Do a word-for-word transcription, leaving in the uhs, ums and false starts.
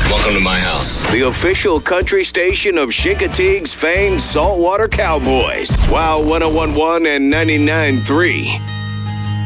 Welcome to my house. The official country station of Chincoteague's famed Saltwater Cowboys. Wow one oh one point one and ninety-nine point three.